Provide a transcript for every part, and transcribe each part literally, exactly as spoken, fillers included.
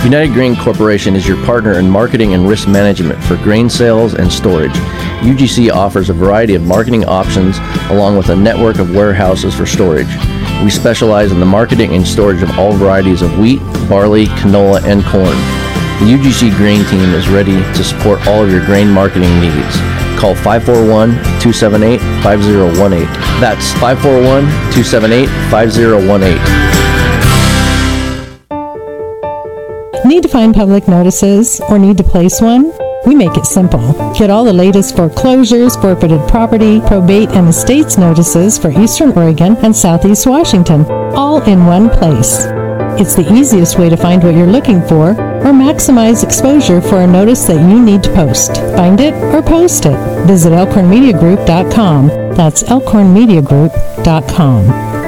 United Grain Corporation is your partner in marketing and risk management for grain sales and storage. U G C offers a variety of marketing options along with a network of warehouses for storage. We specialize in the marketing and storage of all varieties of wheat, barley, canola, and corn. The U G C Grain Team is ready to support all of your grain marketing needs. Call five four one, two seven eight, five zero one eight. That's five four one, two seven eight, five zero one eight. Need to find public notices or need to place one? We make it simple. Get all the latest foreclosures, forfeited property, probate, and estates notices for Eastern Oregon and Southeast Washington, all in one place. It's the easiest way to find what you're looking for or maximize exposure for a notice that you need to post. Find it or post it. Visit elkhorn media group dot com. That's elkhorn media group dot com.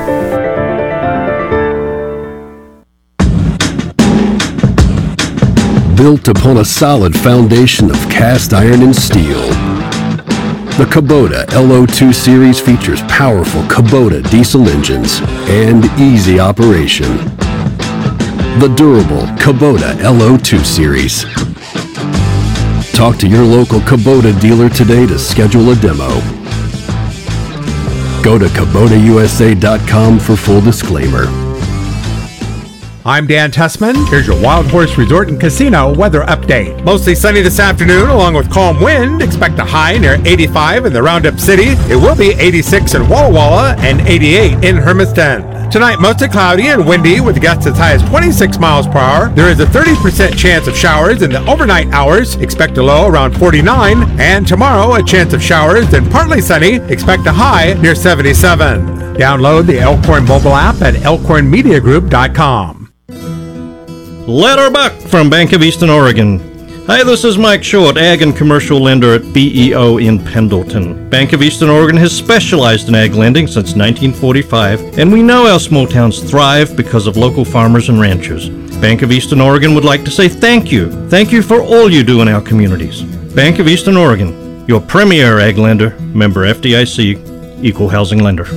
Built upon a solid foundation of cast iron and steel, the Kubota L O two Series features powerful Kubota diesel engines and easy operation. The durable Kubota L O two Series. Talk to your local Kubota dealer today to schedule a demo. Go to Kubota U S A dot com for full disclaimer. I'm Dan Tessman. Here's your Wild Horse Resort and Casino weather update. Mostly sunny this afternoon along with calm wind. Expect a high near eighty-five in the Roundup City. It will be eighty-six in Walla Walla and eighty-eight in Hermiston. Tonight, mostly cloudy and windy with gusts as high as twenty-six miles per hour. There is a thirty percent chance of showers in the overnight hours. Expect a low around forty-nine. And tomorrow, a chance of showers and partly sunny. Expect a high near seventy-seven. Download the Elkhorn mobile app at elkhorn media group dot com. Letter Buck from Bank of Eastern Oregon. Hi, this is Mike Short, Ag and Commercial Lender at B E O in Pendleton. Bank of Eastern Oregon has specialized in ag lending since nineteen forty-five, and we know our small towns thrive because of local farmers and ranchers. Bank of Eastern Oregon would like to say thank you. Thank you for all you do in our communities. Bank of Eastern Oregon, your premier ag lender, member F D I C, equal housing lender.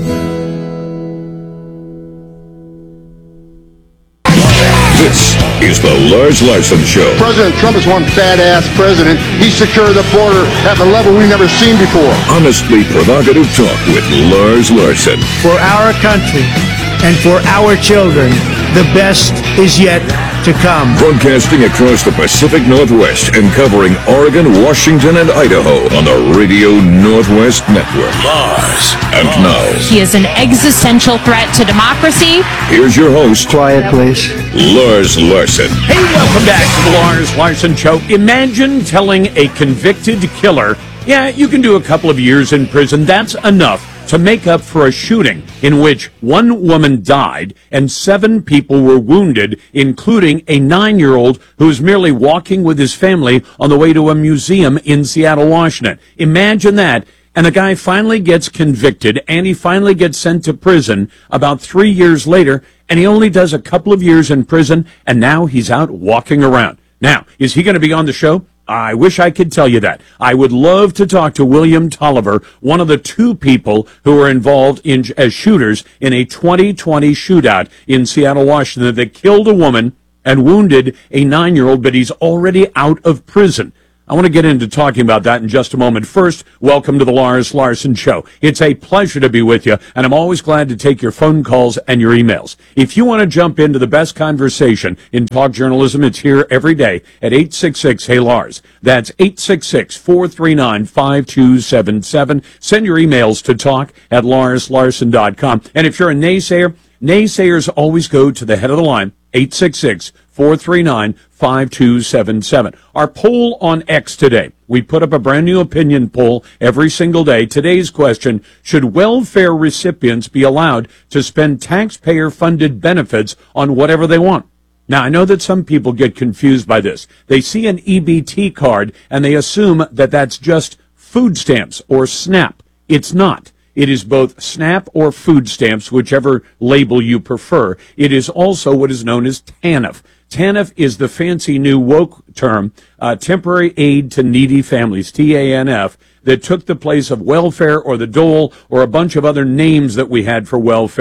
This is the Lars Larson Show. President Trump is one badass president. He secured the border at a level we've never seen before. Honestly provocative talk with Lars Larson. For our country and for our children, the best is yet to come. Broadcasting across the Pacific Northwest and covering Oregon, Washington, and Idaho on the Radio Northwest Network. Lars. And now, he is an existential threat to democracy. Here's your host. Quiet, please. Lars Larson. Hey, welcome back to the Lars Larson Show. Imagine telling a convicted killer, yeah, you can do a couple of years in prison. That's enough to make up for a shooting in which one woman died and seven people were wounded, including a nine-year-old who was merely walking with his family on the way to a museum in Seattle, Washington. Imagine that. And the guy finally gets convicted, and he finally gets sent to prison about three years later, and he only does a couple of years in prison, and now he's out walking around. Now, is he going to be on the show? I wish I could tell you that. I would love to talk to William Tolliver, one of the two people who were involved in as shooters in a twenty twenty shootout in Seattle, Washington that killed a woman and wounded a nine-year-old, but he's already out of prison. I want to get into talking about that in just a moment. First, welcome to the Lars Larson Show. It's a pleasure to be with you, and I'm always glad to take your phone calls and your emails. If you want to jump into the best conversation in talk journalism, it's here every day at eight six six, hey Lars. That's eight six six, four three nine, five two seven seven. Send your emails to talk at lars larson dot com. And if you're a naysayer, naysayers always go to the head of the line, eight six six, four three nine, five two seven seven. Our poll on X today. We put up a brand new opinion poll every single day. Today's question, should welfare recipients be allowed to spend taxpayer-funded benefits on whatever they want? Now, I know that some people get confused by this. They see an E B T card and they assume that that's just food stamps or SNAP. It's not. It is both SNAP or food stamps, whichever label you prefer. It is also what is known as TANF. TANF is the fancy new woke term, uh, temporary aid to needy families, T A N F, that took the place of welfare or the dole or a bunch of other names that we had for welfare.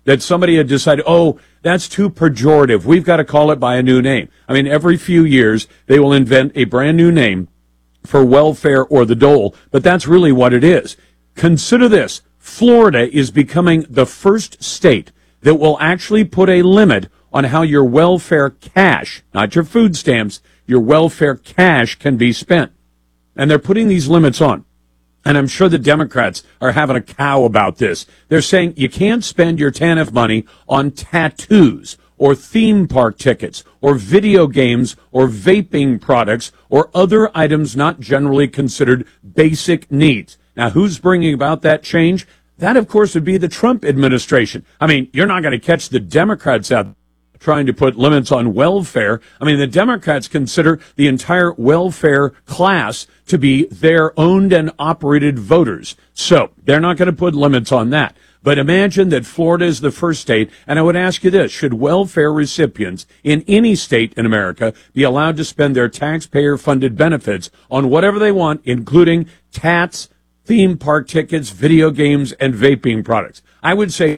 that somebody had decided, oh, that's too pejorative. We've got to call it by a new name. I mean, every few years they will invent a brand new name for welfare or the dole, but that's really what it is. Consider this. Florida is becoming the first state that will actually put a limit on how your welfare cash, not your food stamps, your welfare cash can be spent. And they're putting these limits on. And I'm sure the Democrats are having a cow about this. They're saying you can't spend your T A N F money on tattoos or theme park tickets or video games or vaping products or other items not generally considered basic needs. Now, who's bringing about that change? That, of course, would be the Trump administration. I mean, you're not going to catch the Democrats out trying to put limits on welfare. I mean, the Democrats consider the entire welfare class to be their owned and operated voters. So they're not going to put limits on that. But imagine that Florida is the first state, and I would ask you this, should welfare recipients in any state in America be allowed to spend their taxpayer-funded benefits on whatever they want, including tats, theme park tickets, video games, and vaping products? I would say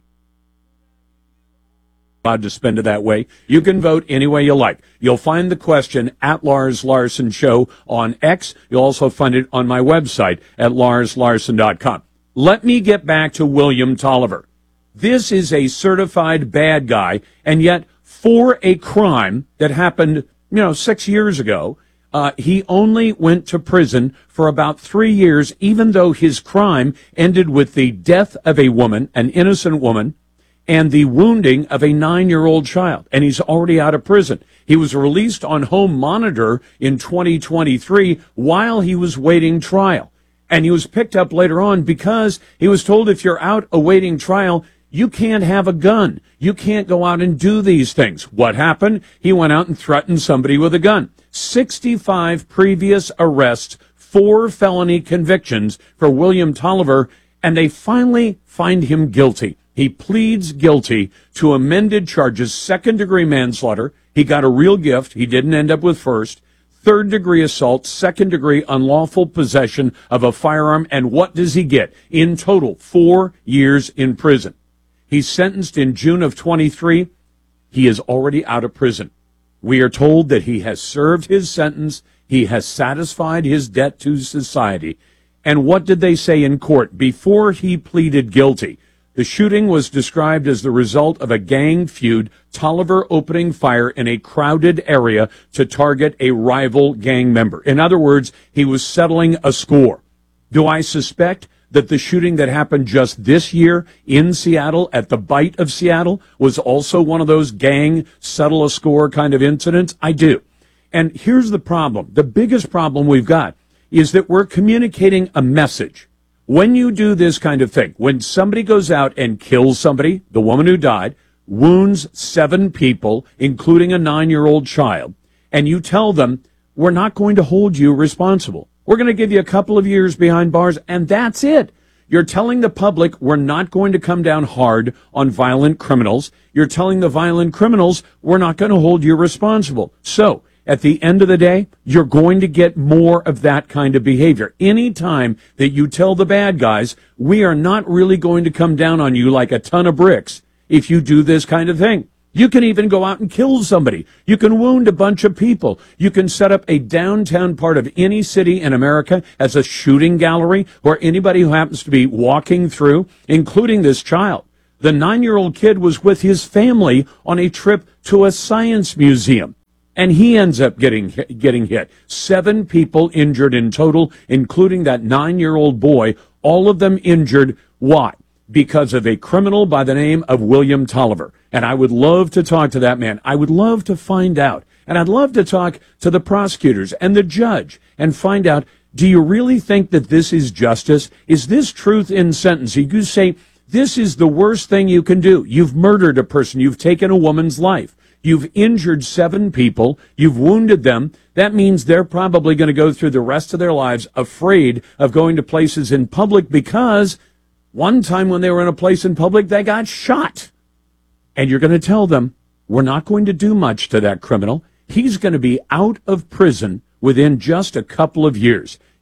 allowed to spend it that way. You can vote any way you like. You'll find the question at Lars Larson Show on X. You'll also find it on my website at lars larson dot com. Let me get back to William Tolliver. This is a certified bad guy, and yet for a crime that happened, you know, six years ago, uh, he only went to prison for about three years, even though his crime ended with the death of a woman, an innocent woman, and the wounding of a nine-year-old child, and he's already out of prison. He was released on home monitor in twenty twenty-three while he was waiting trial, and he was picked up later on because he was told if you're out awaiting trial, you can't have a gun. You can't go out and do these things. What happened? He went out and threatened somebody with a gun. sixty-five previous arrests, four felony convictions for William Tolliver, and they finally find him guilty. He pleads guilty to amended charges, second-degree manslaughter. He got a real gift. He didn't end up with first. Third-degree assault, second-degree unlawful possession of a firearm. And what does he get? In total, four years in prison. He's sentenced in June of twenty-three. He is already out of prison. We are told that he has served his sentence. He has satisfied his debt to society. And what did they say in court before he pleaded guilty? The shooting was described as the result of a gang feud, Tolliver opening fire in a crowded area to target a rival gang member. In other words, he was settling a score. Do I suspect that the shooting that happened just this year in Seattle at the Bite of Seattle was also one of those gang settle a score kind of incidents? I do. And here's the problem. The biggest problem we've got is that we're communicating a message. When you do this kind of thing, when somebody goes out and kills somebody, the woman who died, wounds seven people, including a nine-year-old child, and you tell them, we're not going to hold you responsible. We're going to give you a couple of years behind bars, and that's it. You're telling the public we're not going to come down hard on violent criminals. You're telling the violent criminals we're not going to hold you responsible. So, at the end of the day, you're going to get more of that kind of behavior. Anytime that you tell the bad guys, we are not really going to come down on you like a ton of bricks if you do this kind of thing. You can even go out and kill somebody. You can wound a bunch of people. You can set up a downtown part of any city in America as a shooting gallery where anybody who happens to be walking through, including this child. The nine-year-old kid was with his family on a trip to a science museum. And he ends up getting getting hit. Seven people injured in total, including that nine-year-old boy, all of them injured. Why? Because of a criminal by the name of William Tolliver. And I would love to talk to that man. I would love to find out. And I'd love to talk to the prosecutors and the judge and find out, do you really think that this is justice? Is this truth in sentencing? You say, this is the worst thing you can do. You've murdered a person. You've taken a woman's life. You've injured seven people. You've wounded them. That means they're probably going to go through the rest of their lives afraid of going to places in public because one time when they were in a place in public, they got shot. And you're going to tell them, we're not going to do much to that criminal. He's going to be out of prison within just a couple of years.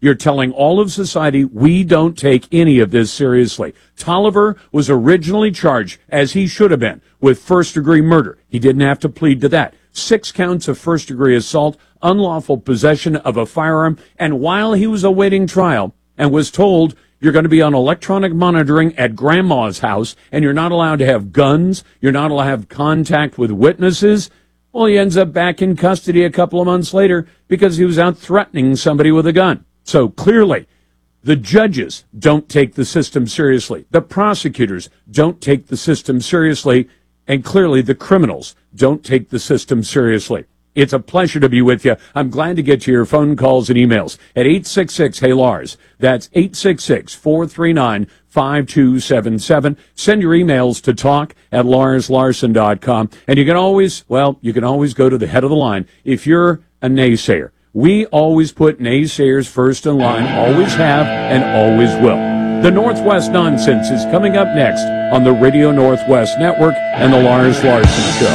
You're telling all of society we don't take any of this seriously. Tolliver was originally charged, as he should have been, with first-degree murder. He didn't have to plead to that. Six counts of first-degree assault, unlawful possession of a firearm, and while he was awaiting trial and was told, you're going to be on electronic monitoring at grandma's house, and you're not allowed to have guns, you're not allowed to have contact with witnesses, well, he ends up back in custody a couple of months later because he was out threatening somebody with a gun. So clearly, the judges don't take the system seriously. The prosecutors don't take the system seriously. And clearly, the criminals don't take the system seriously. It's a pleasure to be with you. I'm glad to get to your phone calls and emails at eight six six, Hey Lars. That's eight six six, four three nine, five two seven seven. Send your emails to talk at lars larson dot com. And you can always, well, you can always go to the head of the line if you're a naysayer. We always put naysayers first in line, always have, and always will. The Northwest Nonsense is coming up next on the Radio Northwest Network and the Lars Larson Show.